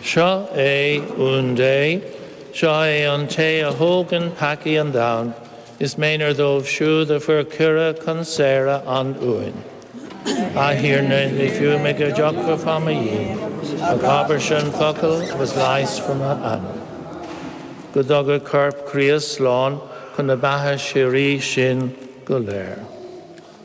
Seo é úndé, seo é an té a hógan paci an down, is ménar dómh siúd a fur cura chun séra an uain. A hirna ni fiú me go jogfa fama yi, a gobar sin focal was lice from a an. Go dogga curp crias slán chun a batha sirí sin go léir.